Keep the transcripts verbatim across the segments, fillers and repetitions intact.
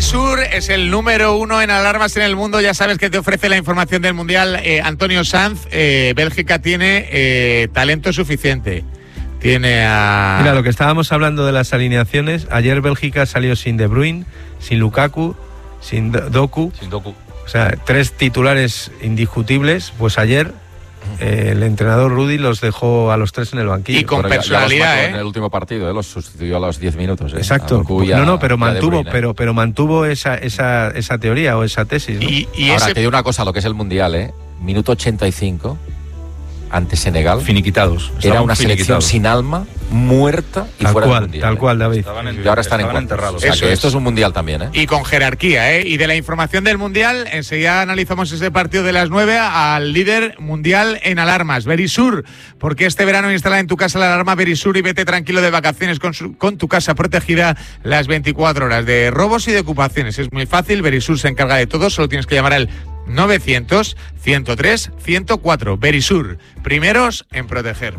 Verisur es el número uno en alarmas en el mundo. Ya sabes que te ofrece la información del Mundial. Eh, Antonio Sanz, eh, Bélgica tiene eh, talento suficiente. Tiene a... Mira, lo que estábamos hablando de las alineaciones, ayer Bélgica salió sin De Bruyne, sin Lukaku, sin Doku. Sin Doku. O sea, tres titulares indiscutibles. Pues ayer eh, el entrenador Rudy los dejó a los tres en el banquillo. Y con Pero personalidad, ya, ya los mató ¿eh? en el último partido, ¿eh? Los sustituyó a los diez minutos. ¿eh? Exacto. Ya, no, no, pero mantuvo, Bruyne, ¿eh? pero, pero mantuvo esa, esa, esa teoría o esa tesis, ¿no? Y, y Ahora, ese... te digo una cosa, lo que es el Mundial, ¿eh? Minuto ochenta y cinco, ante Senegal. Finiquitados. Era una selección finiquitados. sin alma, muerta y Tal fuera cual, del Mundial. tal ¿eh? cual, David. Y ahora están en enterrados. O sea, Eso que es. esto es un Mundial también, ¿eh? Y con jerarquía, ¿eh? Y de la información del Mundial, enseguida analizamos ese partido de las nueve al líder mundial en alarmas, Verisur, porque este verano instala en tu casa la alarma Verisur y vete tranquilo de vacaciones con, su, con tu casa protegida las veinticuatro horas de robos y de ocupaciones. Es muy fácil, Verisur se encarga de todo, solo tienes que llamar al novecientos, ciento tres, ciento cuatro. Verisur, primeros en proteger.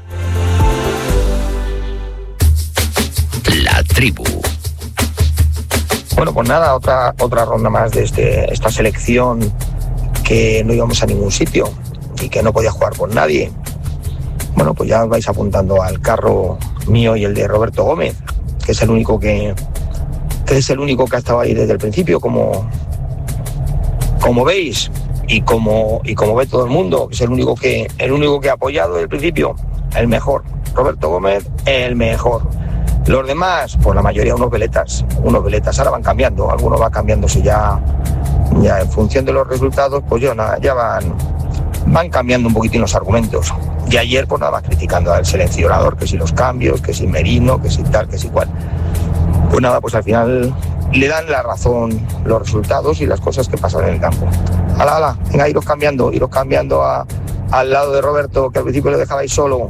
La tribu. Bueno, pues nada, otra otra ronda más de este, esta selección que no íbamos a ningún sitio y que no podía jugar con nadie. Bueno, pues ya os vais apuntando al carro mío y el de Roberto Gómez, que es el único que, que es el único que ha estado ahí desde el principio, como, como veis y como y como ve todo el mundo, que es el único que el único que ha apoyado desde el principio, el mejor. Roberto Gómez, el mejor. Los demás, pues la mayoría unos veletas, unos veletas. Ahora van cambiando, algunos van cambiándose ya, ya en función de los resultados, pues ya, nada, ya van, van cambiando un poquitín los argumentos. Y ayer, pues nada más criticando al seleccionador, que si los cambios, que si Merino, que si tal, que si cual. Pues nada, pues al final le dan la razón los resultados y las cosas que pasan en el campo. Ala, ala, venga, iros cambiando, iros cambiando a, al lado de Roberto, que al principio le dejabais solo.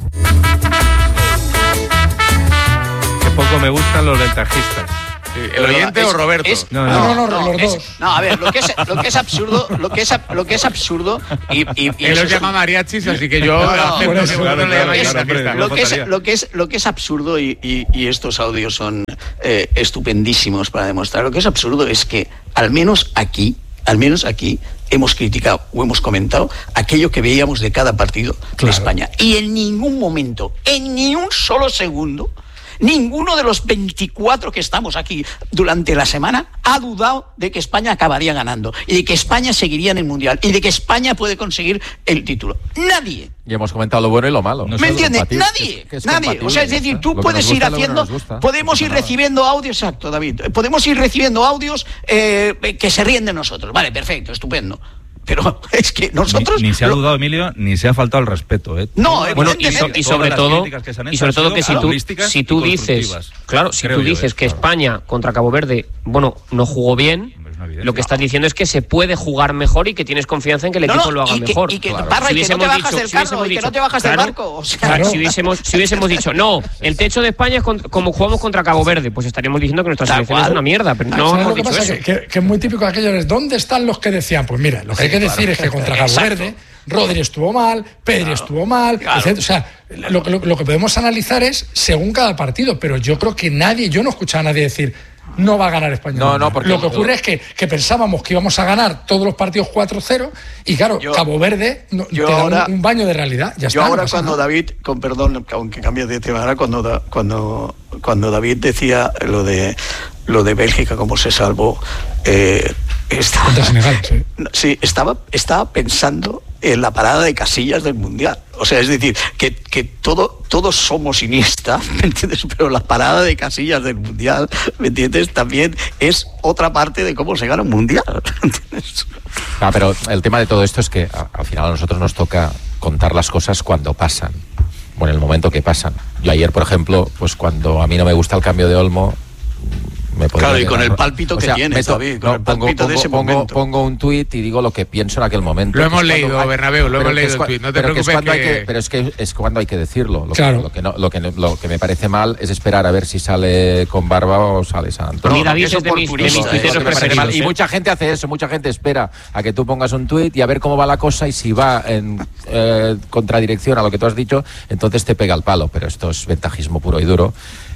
Poco me gustan los ventajistas. ¿El oyente es, o Roberto? Es, no, no, no, no, no, los dos. No, a ver, lo que es, lo que es absurdo, lo que es, lo que es absurdo y, y, y él los llama mariachis, así que yo no, no, acepto bueno, que eso, vosotros le lo llamáis que es- ventajista. lo que es, lo que es, lo que es absurdo y, y, y estos audios son eh, estupendísimos para demostrar. Lo que es absurdo es que al menos aquí, al menos aquí hemos criticado o hemos comentado aquello que veíamos de cada partido Claro. de España y en ningún momento, en ni un solo segundo. Ninguno de los veinticuatro que estamos aquí durante la semana ha dudado de que España acabaría ganando y de que España seguiría en el Mundial y de que España puede conseguir el título. Nadie. Y hemos comentado lo bueno y lo malo. ¿Me entiendes? Nadie. Que es Nadie. compatible, O sea, es ya decir, está. tú Lo que puedes nos gusta ir y lo que no haciendo, nos gusta. podemos No ir pasa nada. recibiendo audios, exacto, David. Podemos ir recibiendo audios eh, que se ríen de nosotros. Vale, perfecto, estupendo. Pero es que nosotros... Ni, ni se ha lo- dudado, Emilio, ni se ha faltado al respeto, ¿eh? No, Bueno, y, so- evidentemente. y sobre Todas las todo, críticas que se han y hecho sobre han todo sido que si tú, futbolísticas si y tú dices, constructivas. claro, si Creo tú yo, dices ¿eh? que Claro. España contra Cabo Verde, bueno, no jugó bien, Hombre, es una evidencia. lo que estás diciendo es que se puede jugar mejor y que tienes confianza en que el No, equipo no, lo haga y que- mejor. y que, Claro. Parra, y que no te hubiésemos bajas dicho- del si hubiésemos carro y que dicho, no te bajas del claro, barco, o sea. claro, si hubiésemos, si hubiésemos dicho, no, el techo de España es con- como jugamos contra Cabo Verde, pues estaríamos diciendo que nuestra Tal selección cual. es una mierda, pero no ¿Sabes hemos lo que dicho pasa? eso. Que, que- que es muy típico de aquello es ¿dónde están los que decían? Pues mira, lo que hay que decir es que contra Cabo Exacto. Verde, Rodri estuvo mal, Pedri estuvo mal, claro. etcétera. O sea, lo, lo- lo que podemos analizar es según cada partido, pero yo creo que nadie, yo no he escuchado a nadie decir no va a ganar España. No, no, porque lo que lo- ocurre es que, que pensábamos que íbamos a ganar todos los partidos cuatro cero y claro, Yo- Cabo Verde no- yo te da un- ahora- un, baño de realidad. Ya Yo está, ahora no pasa cuando nada. David, con perdón, aunque cambie de tema, ahora cuando Da- cuando cuando David decía lo de lo de Bélgica cómo se salvó, eh, estaba, Contra Senegal, sí. sí, estaba estaba pensando en la parada de Casillas del Mundial. O sea, es decir, que, que todo, todos somos Iniesta, ¿me entiendes? Pero la parada de Casillas del Mundial, ¿me entiendes? También es otra parte de cómo se gana un Mundial, ¿me entiendes? Ah, pero el tema de todo esto es que a- al final a nosotros nos toca contar las cosas cuando pasan, o en el momento que pasan. Yo ayer, por ejemplo, pues cuando a mí no me gusta el cambio de Olmo, me podría Claro, y con quedar, el ¿no? pálpito que tienes, meto- David, con el pongo, pálpito de pongo- ese pongo- momento. pongo un tuit y digo lo que pienso en aquel momento. Lo que hemos es cuando leído, hay- Bernabéu, lo pero hemos que leído es el cua- tuit, no te pero que es preocupes cuando hay que- que- Pero es que es cuando hay que decirlo. Lo, Claro. que, lo, que no, lo, que, no- lo que me parece mal es esperar a ver si sale con barba o sale santo. A mí No, David es es de mis, de mis oportunista, tuiteros Eso me parece mal. preferidos. Y ¿eh? mucha gente hace eso, mucha gente espera a que tú pongas un tuit y a ver cómo va la cosa y si va en eh, contradirección a lo que tú has dicho, entonces te pega el palo. Pero esto es ventajismo puro y duro.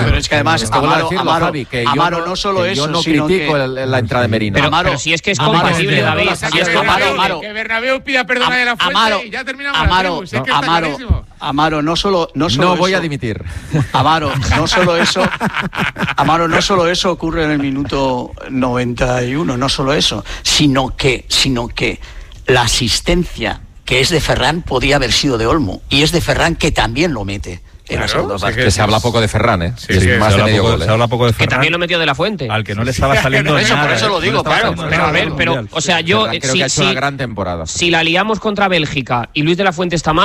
pero es que además Te vuelvo a Amaro, decirlo, Amaro, Javi, que yo Amaro no- no solo que eso, yo no sino critico que... el- la entrada de Merino. Pero, Amaro, pero si es que es Amaro, compatible, Amaro, David. O sea, Si que es Amaro, compatible. Amaro. que Bernabéu pida perdón a De La Fuente Amaro, y ya terminamos la Amaro, tribu. Si es que está Amaro, clarísimo. Amaro, no solo, no solo No voy eso, a dimitir. Amaro, no solo eso, Amaro, no solo eso ocurre en el minuto noventa y uno, no solo eso, sino que, sino que la asistencia que es de Ferran podía haber sido de Olmo, y es de Ferran que también lo mete en la Claro, segunda sí parte. que- Que se habla poco de Ferran, ¿eh? Sí, Es sí, más se, de habla medio poco, gol, ¿eh? se habla poco de Que Ferran, también lo metió De La Fuente. al que no le estaba saliendo Por eso, nada. por eso lo ¿eh? digo, No le estaba claro, saliendo Pero a nada ver, en el pero, Mundial. o sea, yo, Ferran creo si, que ha hecho si- una gran temporada. si la liamos contra Bélgica y Luis De La Fuente está mal,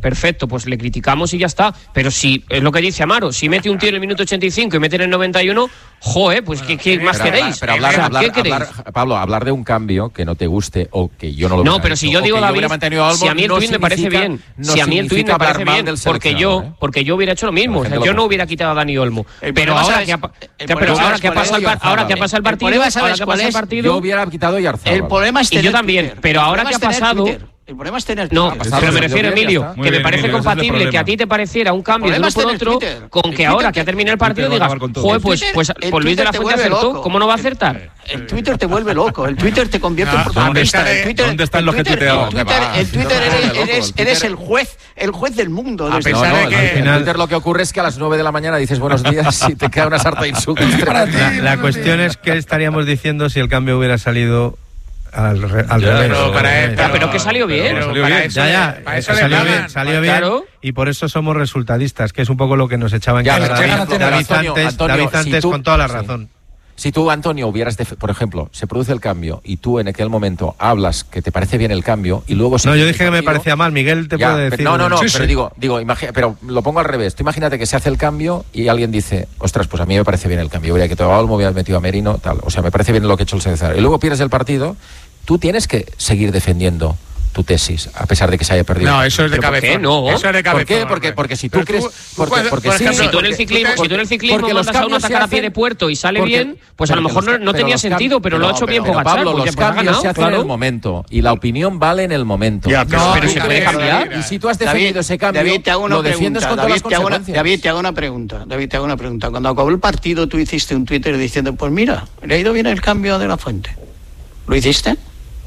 perfecto, pues le criticamos y ya está. Pero si, es lo que dice Amaro, si mete un tío en el minuto ochenta y cinco y mete en el noventa y uno, joder, pues ¿qué, qué más pero, queréis? Pero hablar, o sea, hablar, ¿qué queréis? hablar, Pablo, hablar de un cambio que no te guste o que yo no lo No, pero si yo digo, David, Olmo, si a mí el no tuit me parece bien, no si a mí el tuit me parece bien, porque yo, ¿eh? porque yo hubiera hecho lo mismo, o sea, yo no hubiera quitado a Dani Olmo. Pero ahora que ha, pero ahora que ha pasado el ahora que ha pasado el partido, ahora que ha pasado el partido, yo hubiera quitado a Yarzábal. El problema es y yo también, pero ahora que ha pasado. El problema es tener No, Twitter. pero me refiero, Emilio, que me parece compatible que a ti te pareciera un cambio de uno por otro con que ahora que ha terminado el partido digas, joder, pues, pues, pues Luis de la Fuente acertó, ¿cómo no va a acertar? El Twitter te vuelve loco, el Twitter te convierte en protagonista. ¿Dónde están los que tuiteaban? El Twitter eres el juez, el juez del mundo. A pesar de que al final Twitter lo que ocurre es que a las nueve de la mañana dices buenos días y te queda una sarta de insultos. La cuestión es que estaríamos diciendo si el cambio hubiera salido al, re, al ya, revés. Pero, para él, pero, pero que salió bien. Pero salió bien. Eso, ya, ya. Para eso salió bien, bien, salió bien. Claro. Y por eso somos resultadistas, que es un poco lo que nos echaban en cara David, David, David antes, Antonio, David antes si tú, con toda la razón. Sí. Si tú, Antonio, hubieras, de, por ejemplo, se produce el cambio y tú en aquel momento hablas que te parece bien el cambio y luego... No, yo dije que me parecía mal, Miguel te ya, puede decir... No, no, no, sí, pero sí. digo, digo imagina, pero lo pongo al revés. Tú imagínate que se hace el cambio y alguien dice, ostras, pues a mí me parece bien el cambio, hubiera quitado a Olmo, hubiera metido a Merino, tal. O sea, me parece bien lo que ha hecho el César. Y luego pierdes el partido, tú tienes que seguir defendiendo tu tesis, a pesar de que se haya perdido. No, eso es de cabeza. ¿Por qué no? Eso es de cabeza. ¿Por qué? Porque, porque si tú pero crees... Tú, porque, tú, porque por sí, ejemplo, si tú en el ciclismo, si tú en el ciclismo mandas a un atacar a pie de puerto y sale porque, bien, pues a lo mejor no, no tenía sentido, pero lo ha hecho bien Pogačar. Pablo, los cambios se hacen en el momento y la opinión vale en el momento. Ya, pero, no, pero se puede cambiar. Y si tú has defendido David, ese cambio, David, te hago una lo defiendes pregunta. con todas David, las te hago una, consecuencias. David, te hago una pregunta. David, te hago una pregunta. Cuando acabó el partido, tú hiciste un Twitter diciendo, pues mira, le ha ido bien el cambio de la Fuente. ¿Lo hiciste?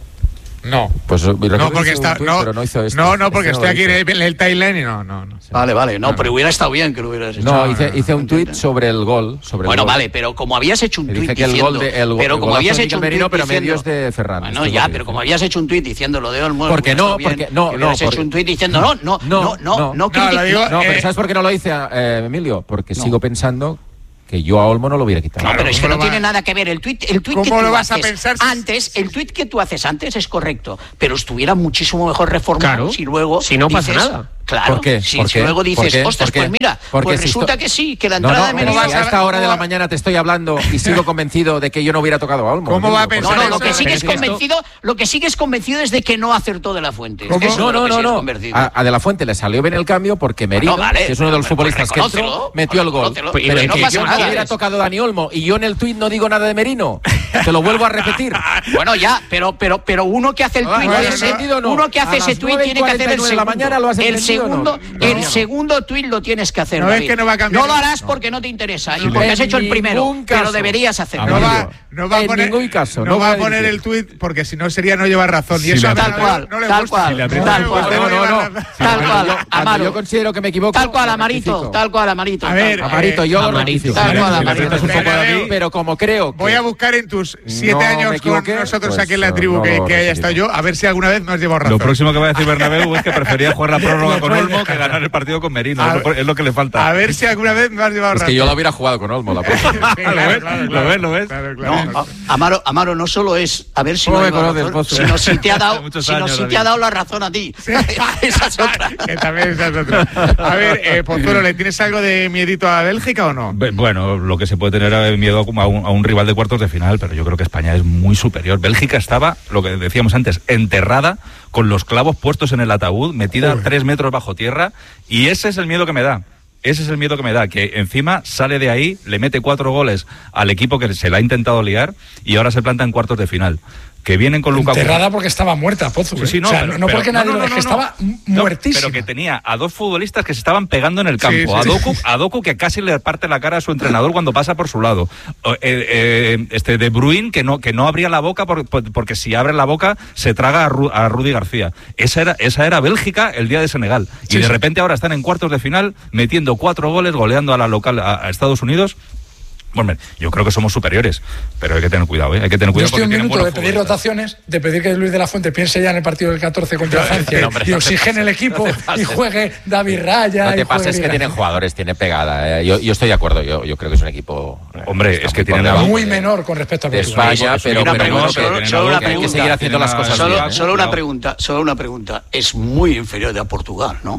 No, pues no porque está, tweet, no, no, hizo esto, no, no, porque este estoy no aquí en el, el timeline y no, no, no. Sí. Vale, vale, no, no, pero hubiera estado bien que lo hubieras hecho. No, no hice, hice un tuit sobre el gol. Sobre bueno, el gol. vale, pero como habías hecho un tuit diciendo, el gol de, el, pero el como habías hecho un Merino, tuit pero diciendo, medios de Ferran. Bueno, ya, pero como habías hecho un tuit diciendo lo de Olmo, porque no, bien, porque no, no, hubieras hecho un tuit diciendo no, no, no, no, no, no, no, digo, no, pero ¿sabes por qué no lo hice, eh, Emilio? Porque sigo pensando que yo a Olmo no lo hubiera quitado. No, pero es que no tiene nada que ver. El tuit, el tuit que tú lo vas haces a pensar antes, el tuit que tú haces antes es correcto, pero estuviera muchísimo mejor reformado claro. si luego si no pasa dices, nada. Claro, ¿por qué? Si, ¿Por si qué? luego dices, ¿Por ostras, qué? pues mira, Porque pues si resulta esto... que sí, que la no, entrada no, de Merino... Si a esta hora de la mañana te estoy hablando y sigo convencido de que yo no hubiera tocado a Olmo. ¿Cómo va a pensar No, no, eso? lo que sigues es que convencido, lo que sigues convencido es de que no acertó de la Fuente. ¿Cómo? Eso No, es no, lo no, que no. A, a De la Fuente le salió bien el cambio porque Merino, Bueno, vale, que es uno de los pero, futbolistas pues, que entró, metió el gol. Pero, pero no que pasa yo nada. no hubiera tocado Dani Olmo y yo en el tuit no digo nada de Merino. Te lo vuelvo a repetir. Bueno, ya, pero pero pero uno que hace el tuit bueno, ese, no, no. uno que hace A ese las tuit tiene que hacer el nueve y cuarenta y nueve segundo. de la mañana lo has el entendido, segundo, ¿no? el No. segundo tuit lo tienes que hacer. No es David. que no va a cambiar. No lo harás porque no te interesa y En porque has hecho el ningún primero, caso. pero deberías hacerlo. No va, no va a En poner, ningún caso, no no va a voy a poner decir. el tuit porque si no sería no llevar razón. Si Y eso le a Tal Amaro cual, no le tal gusta. cual, le No, tal no, cual. no, No, no, llevar no. razón. Tal cual, Cuando Amaro. yo considero que me equivoco. Tal cual, lo Amarito, rectifico. tal cual, Amarito. A ver, tal cual. Amarito, yo lo Amarito. rectifico. Tal cual, Si le Amarito. aprietas un poco a David, Pero como creo que... Voy a buscar en tus siete No me años con equivoqué, nosotros pues, aquí en la no, tribu no que, lo que haya rectifico. estado yo, a ver si alguna vez me has llevado razón. Lo próximo que va a decir Bernabéu es que prefería jugar la prórroga con Olmo que ganar el partido con Merino. A Es lo, es lo que le falta. A ver si alguna vez me has llevado Es razón. que yo lo hubiera jugado con Olmo la próxima. Sí, ¿Lo ves? ¿Lo ves? ¿Lo ves? Claro, No, claro, claro. a- Amaro, Amaro, no solo es a ver si ¿Cómo no me lleva conoces, razón, Pozo? sino si te ha dado, Muchos sino años, si te David. ha dado la razón a ti. Esa es otra. Que también esa es otra. A ver, eh, Pozuelo, ¿le tienes algo de miedito a Bélgica o no? Be- Bueno, lo que se puede tener es miedo a un, a un rival de cuartos de final, pero yo creo que España es muy superior. Bélgica estaba, lo que decíamos antes, enterrada, con los clavos puestos en el ataúd, metida Uy. tres metros bajo tierra, y ese es el miedo que me da. Ese es el miedo que me da, que encima sale de ahí, le mete cuatro goles al equipo que se la ha intentado liar y ahora se planta en cuartos de final. Que vienen con Lukaku. Enterrada porque estaba muerta, Pozo. Sí, sí, no, o sea, pero- no pero- porque nadie no, no, lo no, que no, estaba no, muertísima. pero que tenía a dos futbolistas que se estaban pegando en el campo. Sí, sí, a, sí. Doku, a Doku que casi le parte la cara a su entrenador cuando pasa por su lado. O, eh, eh, este De Bruyne que no, que no abría la boca por, por- porque si abre la boca se traga a, Ru, a Rudy García. Esa era, esa era Bélgica el día de Senegal. Y Sí, de sí. repente ahora están en cuartos de final metiendo cuatro goles, goleando a la local a, a Estados Unidos. Bueno, yo creo que somos superiores, pero hay que tener cuidado, ¿eh? Hay que tener Yo cuidado estoy un porque tienen minuto de buenos pedir futbolistas. rotaciones, de pedir que Luis de la Fuente piense ya en el partido del catorce contra Francia hombre, y no te oxigene el equipo no te pases. y juegue David Raya. No y te juegue pases que Miguel tienen Ángel. jugadores, tiene pegada. eh. Yo, yo estoy de acuerdo, yo, yo creo que es un equipo... eh, Hombre, está es que muy tienen por debajo Muy de- menor con respecto a de Portugal. España, Eso, pero, una pero pregunta, bueno, solo- que- solo una que hay que pregunta. seguir haciendo las Tienen cosas a- bien. Solo, ¿eh? solo una Cuidado. pregunta, solo una pregunta. Es muy inferior a Portugal, ¿no?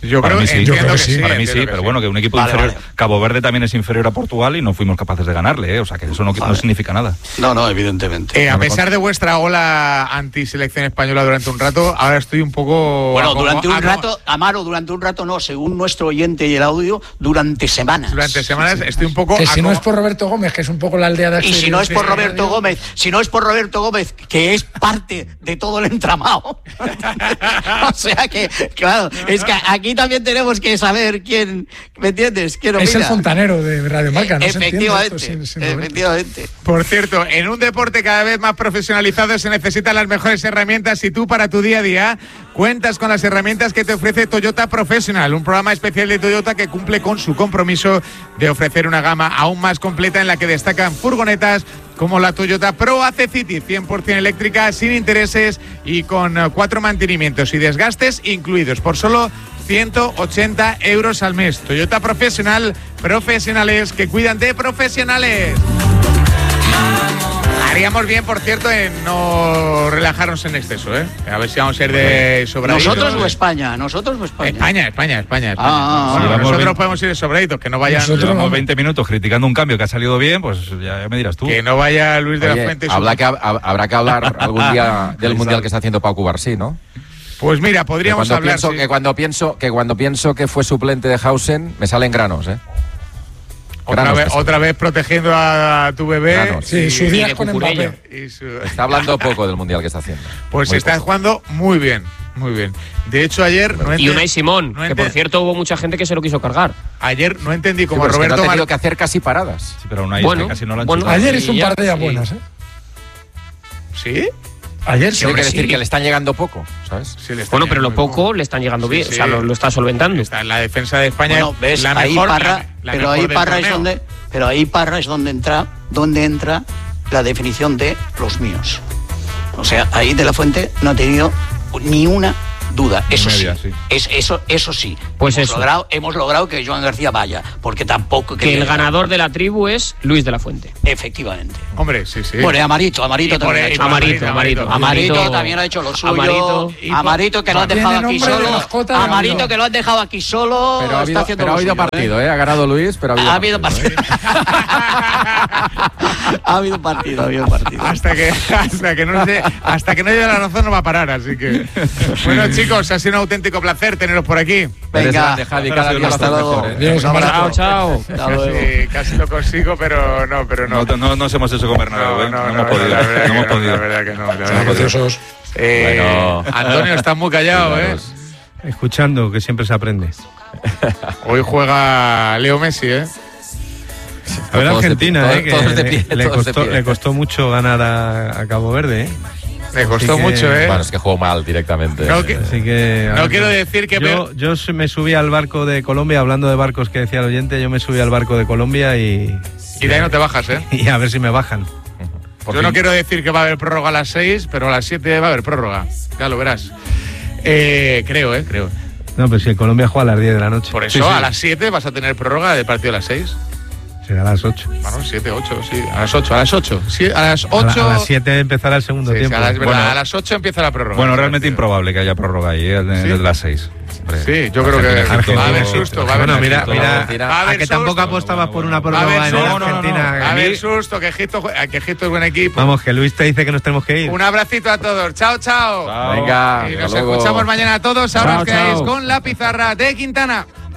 Yo para creo mí sí, yo creo que que sí, para mí sí, que pero sí. bueno, que un equipo Vale, inferior, vale. Cabo Verde también es inferior a Portugal y no fuimos capaces de ganarle, ¿eh? O sea que eso no, Vale. no significa nada. No, no, evidentemente. Eh, a pesar de vuestra ola anti-selección española durante un rato, ahora estoy un poco... Bueno, aco- durante un aco- rato, Amaro, durante un rato no, según nuestro oyente y el audio, durante semanas. Durante semanas estoy un poco... Que si aco- no es por Roberto Gómez, que es un poco la aldea de Y si no es por Exteriores Roberto de- Gómez, si no es por Roberto Gómez, que es parte de todo el entramado. O sea que, claro, es que aquí también tenemos que saber quién, ¿me entiendes? ¿Quién Es el opina? fontanero de Radio Marca, no se entiende Efectivamente, esto sin- sin Roberto. efectivamente. Por cierto, en un deporte cada vez más profesionalizado se necesitan las mejores herramientas y tú para tu día a día cuentas con las herramientas que te ofrece Toyota Professional, un programa especial de Toyota que cumple con su compromiso de ofrecer una gama aún más completa en la que destacan furgonetas como la Toyota Pro A C City, cien por ciento eléctrica, sin intereses y con eh, cuatro mantenimientos y desgastes incluidos por solo ciento ochenta euros al mes. Toyota Professional, profesionales que cuidan de profesionales. Haríamos bien, por cierto, en no relajarnos en exceso, ¿eh? A ver si vamos a ser de sobraditos. ¿Nosotros o España? ¿Nosotros o España? España, España, España. España. Ah, Bueno, ah, ah. nosotros Llevamos podemos ir de sobraditos, que no vayan... Nosotros Llevamos no. veinte minutos criticando un cambio que ha salido bien, pues ya, ya me dirás tú. Que no vaya Luis de la Oye, Fuente. y su- habrá, que, hab- habrá que hablar algún día del mundial que está haciendo Pau Cubarsí, ¿no? Pues mira, Que podríamos cuando, hablar... pienso, sí. que, cuando pienso, que cuando pienso que fue suplente de Hausen, me salen granos, ¿eh? Otra Granos vez, que son. otra vez protegiendo a tu bebé. Granos. Sí, y- su y día de con Cucurella. Mbappé. y su- Está hablando poco del mundial que está haciendo. Pues Muy está poco. jugando muy bien, muy bien. De hecho, ayer... No Y ente- Unai Simón, no que por ente- cierto hubo mucha gente que se lo quiso cargar. Ayer no entendí Sí, cómo pero es que no Roberto... ha tenido Mar- que hacer casi paradas. Sí, pero aún ahí Bueno, es que casi no lo han bueno, chutado. Ayer Y hizo un ya, par de ellas sí. buenas, ¿eh? ¿Sí? Ayer sí. Tiene que sí. decir que le están llegando poco, ¿sabes? Sí, le está Bueno, pero lo llegando muy poco le están llegando Sí, bien, sí. o sea, lo, lo está solventando. Está en la defensa de España. Bueno, ves, la ahí mejor, Parra, la- la pero mejor ahí del Parra es torneo. donde, pero ahí Parra es donde entra, donde entra la definición de los míos. O sea, ahí De la Fuente no ha tenido ni una duda. Ni Eso media, sí, sí. Es, eso, eso sí. Pues hemos eso. Logrado, hemos logrado que Joan García vaya, porque tampoco Que el ganador de la tribu es Luis de la Fuente. Efectivamente. Hombre, sí, sí. Bueno, y Amarito, Amarito Y por también ha ahí- hecho. Amarito, Amarito, Amarito, Amarito también ha hecho lo suyo. Amarito. Amarito, que lo han Tiene dejado aquí nombre de solo. mascota de Amarito Amarito. que lo han dejado aquí solo. Pero ha está habido, haciendo pero ha lo habido suyo, partido, ¿eh? Ha ganado Luis, pero ha habido Ha habido partido. partido. Ha habido partido, ha habido partido. Hasta que, hasta que no se- hasta que no llegue la razón no va a parar, así que. Bueno, chicos, ha sido un auténtico placer teneros por aquí. Eres Venga, grande, Javi, cada día lo hasta haces luego. mejor, ¿eh? Adiós, Un abrazo. Chao, chao. Hasta luego. Casi, casi lo consigo, pero no, pero no. No, no nos hemos hecho comer nada, No, ¿eh? no, No no, hemos no, podido. la verdad No que hemos no, podido. la verdad que no, la verdad Sean que no. preciosos. Eh, Bueno. Antonio, estás muy callado, ¿eh? Escuchando, que siempre se aprende. Hoy juega Leo Messi, ¿eh? A ver, Todos de Argentina, pie, eh, que todos de le- pie, le, todos de costó, pie. le costó mucho ganar a, a Cabo Verde, ¿eh? Me costó Así que- mucho, ¿eh? Bueno, es que jugó mal directamente. No, que- Así que... a No ver, quiero decir que Yo, yo se- me subí al barco de Colombia, hablando de barcos que decía el oyente, yo me subí al barco de Colombia y, Y de ahí no te bajas, ¿eh? y a ver si me bajan. Por Yo no fin. quiero decir que va a haber prórroga a las seis, pero a las siete va a haber prórroga. Ya lo verás. Eh, creo, ¿eh? Creo. No, pero si el Colombia juega a las diez de la noche. Por eso, Sí, sí. a las siete vas a tener prórroga del partido a las seis. Será a las ocho. Bueno, siete, ocho, sí. A las ocho, a las ocho. Sí, a las A, la- ocho. a las siete empezará el segundo Sí, sí, tiempo. a, las, verdad, Bueno. a las ocho empieza la prórroga. Bueno, Sí, realmente tío. improbable que haya prórroga ahí, ¿eh? ¿Sí? Desde las seis. Hombre, Sí, yo creo que Argentina, Egipto, va a haber no, susto. Va a haber Bueno, mira, susto. mira, Argentina. Va a a haber que tampoco susto. apostabas por una Va a haber prórroga en susto. No, no, no, no. Argentina. Va a haber mí- susto, que Egipto, jue- que Egipto es buen equipo. Vamos, que Luis te dice que nos tenemos que ir. Un abracito a todos. Chao, chao. Chao. Venga, Y hasta nos luego. escuchamos mañana a todos. Ahora Chao, os quedáis chao. con la pizarra de Quintana.